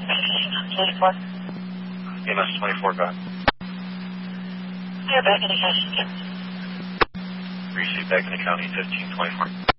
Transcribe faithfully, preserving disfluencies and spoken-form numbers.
twenty-four. E M S twenty-four, go ahead. Yeah, back in the county. Receive back in the county fifteen twenty-four.